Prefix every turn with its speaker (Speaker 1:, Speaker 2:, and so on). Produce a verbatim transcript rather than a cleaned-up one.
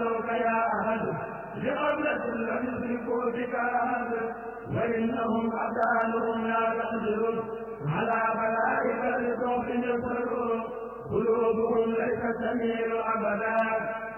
Speaker 1: عصوك يا أحد بقبلة لم يدركوا بك أحد وإنهم أبدانهم لا تقدر على بلائك لصوت يصر قلوبهم ليس تميل أبدا